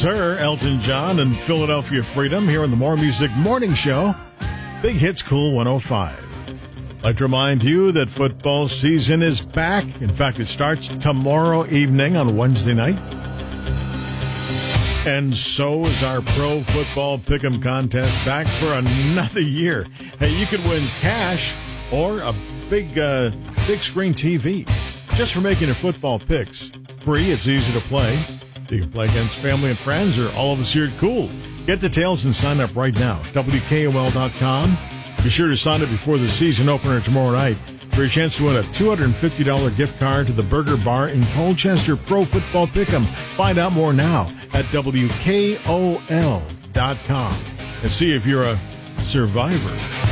Sir Elton John and Philadelphia Freedom here on the More Music Morning Show. Big Hits Cool 105. I'd like to remind you that football season is back. In fact, it starts tomorrow evening on Wednesday night. And so is our Pro Football Pick'em contest back for another year. Hey, you could win cash or a big screen TV just for making your football picks. Free, it's easy to play. You can play against family and friends or all of us here at Cool. Get details and sign up right now. WKOL.com. Be sure to sign up before the season opener tomorrow night for a chance to win a $250 gift card to the Burger Bar in Colchester. Pro Football Pick'em. Find out more now at WKOL.com and see if you're a survivor.